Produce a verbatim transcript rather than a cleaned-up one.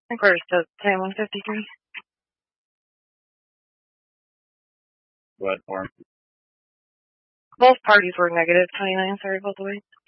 think we're still saying one fifty-three. What form? Both parties were negative twenty-nine, sorry, both ways.